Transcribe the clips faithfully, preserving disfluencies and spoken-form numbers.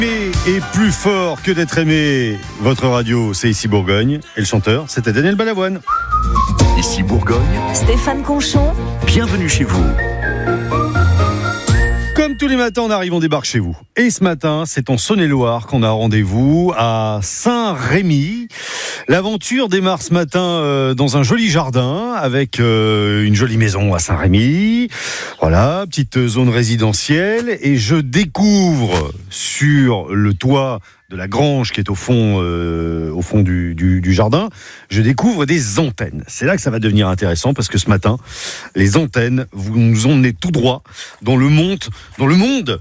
Et plus fort que d'être aimé, votre radio, c'est Ici Bourgogne. Et le chanteur, c'était Daniel Balavoine. Ici Bourgogne, Stéphane Conchon. Bienvenue chez vous. Comme tous les matins, on arrive, on débarque chez vous. Et ce matin, c'est en Saône-et-Loire qu'on a rendez-vous à Saint-Rémy. L'aventure démarre ce matin euh, dans un joli jardin avec euh, une jolie maison à Saint-Rémy. Voilà, petite zone résidentielle. Et je découvre sur le toit de la grange qui est au fond, euh, au fond du, du, du jardin, je découvre des antennes. C'est là que ça va devenir intéressant parce que ce matin, les antennes, vous nous emmenez tout droit dans le monde, dans le monde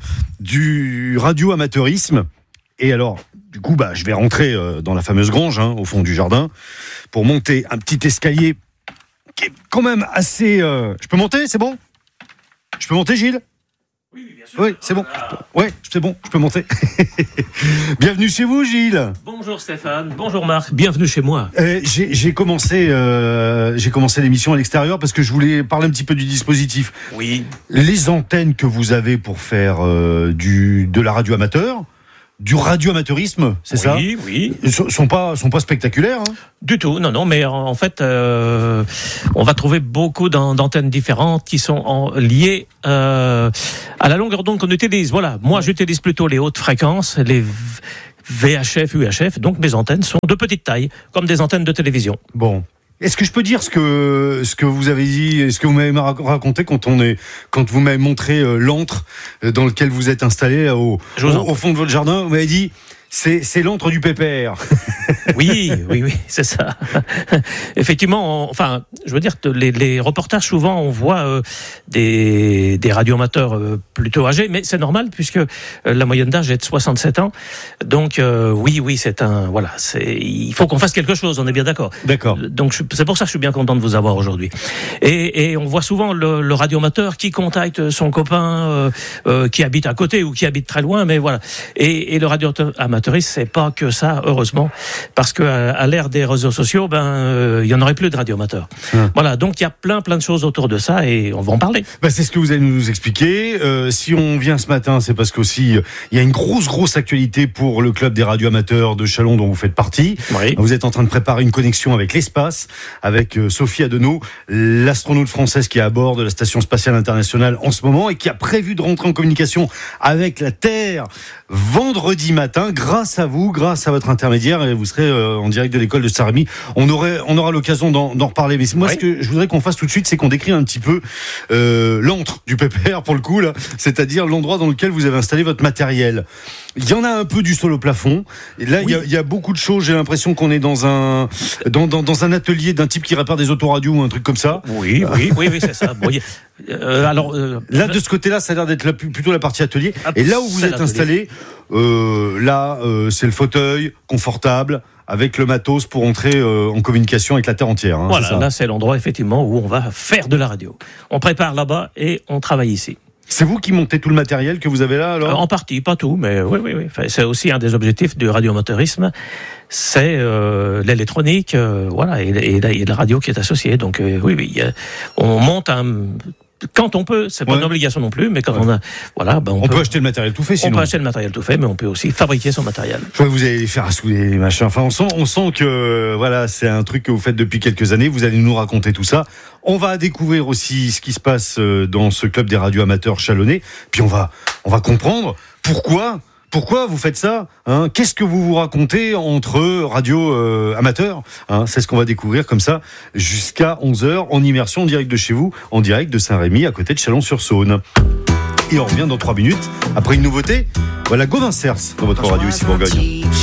du radio-amateurisme. Et alors, du coup, bah, je vais rentrer euh, dans la fameuse grange, hein, au fond du jardin, pour monter un petit escalier qui est quand même assez... Euh... Je peux monter, c'est bon ? Je peux monter, Gilles ? Oui, bien sûr. Oui, c'est bon. Oui, c'est bon, je peux monter. Bienvenue chez vous, Gilles. Bonjour Stéphane, bonjour Marc, bienvenue chez moi. Euh, j'ai, j'ai commencé, euh, j'ai commencé l'émission à l'extérieur parce que je voulais parler un petit peu du dispositif. Oui. Les antennes que vous avez pour faire euh, du de la radio amateur, du radio-amateurisme, c'est oui, ça ? Oui, oui. Ils sont pas, sont pas spectaculaires. Hein. Du tout, non, non, mais en fait, euh, on va trouver beaucoup d'antennes différentes qui sont en, liées euh, à la longueur d'onde qu'on utilise. Voilà, moi j'utilise plutôt les hautes fréquences, les V H F, U H F, donc mes antennes sont de petite taille, comme des antennes de télévision. Bon. Est-ce que je peux dire ce que ce que vous avez dit, ce que vous m'avez raconté quand on est quand vous m'avez montré euh, l'antre dans lequel vous êtes installé au, au, au fond de votre jardin, vous m'avez dit c'est c'est l'antre du pépère. Oui, oui, oui, c'est ça. Effectivement, on, enfin, je veux dire, les, les reportages, souvent, on voit euh, des, des radioamateurs euh, plutôt âgés, mais c'est normal puisque euh, la moyenne d'âge est de soixante-sept ans. Donc, euh, oui, oui, c'est un, voilà, c'est, il faut qu'on fasse quelque chose, on est bien d'accord. D'accord. Donc, je, c'est pour ça que je suis bien content de vous avoir aujourd'hui. Et, et on voit souvent le, le radioamateur qui contacte son copain euh, euh, qui habite à côté ou qui habite très loin, mais voilà. Et, et le radioamateur, c'est pas que ça, heureusement, parce que à l'ère des réseaux sociaux, ben, euh, il y en aurait plus de radioamateurs. Hum. Voilà, donc il y a plein, plein de choses autour de ça et on va en parler. Ben, c'est ce que vous allez nous expliquer. Euh, si on vient ce matin, c'est parce qu'aussi il y a une grosse, grosse actualité pour le club des radioamateurs de Châlons dont vous faites partie. Oui. Vous êtes en train de préparer une connexion avec l'espace, avec euh, Sophie Adenau, l'astronaute française qui est à bord de la station spatiale internationale en ce moment et qui a prévu de rentrer en communication avec la Terre vendredi matin. Grâce à vous, grâce à votre intermédiaire, et vous serez euh, en direct de l'école de Saint-Rémy. On aurait, on aura l'occasion d'en, d'en reparler. Mais moi, oui. Ce que je voudrais qu'on fasse tout de suite, c'est qu'on décrive un petit peu euh, l'antre du pépère pour le coup, là, c'est-à-dire l'endroit dans lequel vous avez installé votre matériel. Il y en a un peu du sol au plafond. Et là, oui. il, y a, il y a beaucoup de choses. J'ai l'impression qu'on est dans un, dans, dans, dans un atelier d'un type qui répare des autoradios ou un truc comme ça. Oui, oui, oui, oui, c'est ça. Bon, euh, alors, euh, là, de ce côté-là, ça a l'air d'être la, plutôt la partie atelier. Ah, et là où vous êtes l'atelier. installé, euh, là, euh, c'est le fauteuil confortable avec le matos pour entrer euh, en communication avec la Terre entière. Hein, voilà, c'est ça. Là, c'est l'endroit effectivement où on va faire de la radio. On prépare là-bas et on travaille ici. C'est vous qui montez tout le matériel que vous avez là, alors ? En partie, pas tout, mais oui, oui, oui. Enfin, c'est aussi un des objectifs du radioamateurisme, c'est euh, l'électronique, euh, voilà, et, et, et la radio qui est associée. Donc euh, oui, oui, euh, on monte un... Quand on peut, c'est pas ouais. une obligation non plus, mais quand ouais. on a, voilà, ben on, on peut, peut acheter le matériel tout fait. Sinon. On peut acheter le matériel tout fait, mais on peut aussi fabriquer son matériel. Je vois que vous allez faire à souder les machins. Enfin, on sent, on sent que voilà, c'est un truc que vous faites depuis quelques années. Vous allez nous raconter tout ça. On va découvrir aussi ce qui se passe dans ce club des radioamateurs chalonnais. Puis on va, on va comprendre pourquoi. Pourquoi vous faites ça, hein ? Qu'est-ce que vous vous racontez entre radio euh, amateurs, hein ? C'est ce qu'on va découvrir comme ça jusqu'à onze heures en immersion en direct de chez vous, en direct de Saint-Rémy, à côté de Chalon-sur-Saône. Et on revient dans trois minutes après une nouveauté. Voilà, Gauvin Cers dans votre radio ici Bourgogne.